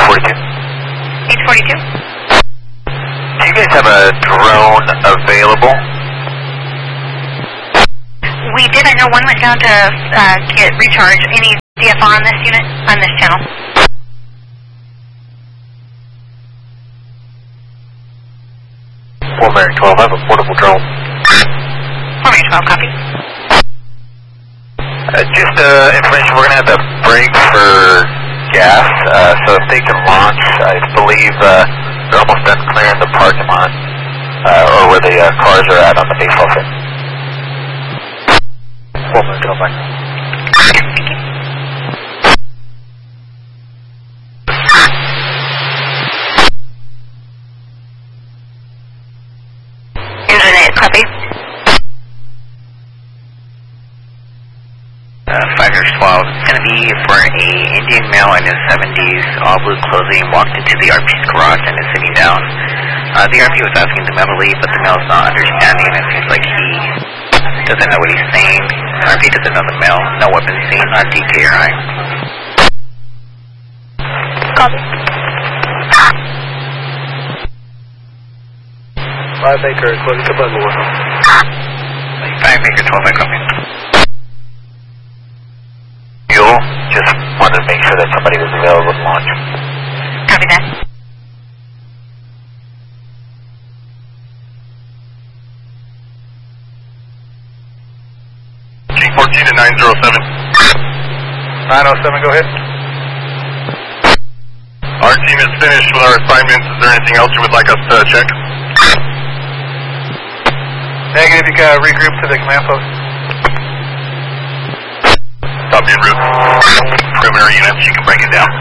842. 842. Do you guys have a drone available? We did. I know one went down to get recharge. Any DFR on this unit, on this channel? Fort Mary 12, I have a portable drone. Fort Mary 12, copy. Just information, we're going to have to break for gas, so if they can launch, I believe they're almost done clearing the parking lot, or where the cars are at on the baseball field. Fort Mary 12, bye. Internet, copy. 5-12, it's going to be for a Indian male in his 70s, all blue clothing, walked into the RP's garage and is sitting down. The RP was asking the male to leave, but the male's not understanding. It seems like he doesn't know what he's saying. RP doesn't know the male, no weapon seen, not DK or I. Copy. 5 acre, close to Bundle. 5 acre 12, I copy. Fuel, just wanted to make sure that somebody was available to launch. Copy that. G14 to 907. 907, go ahead. Our team is finished with our assignments. Is there anything else you would like us to check? Negative, you got to regroup to the command post. Copy en route. Preliminary units, you can break it down.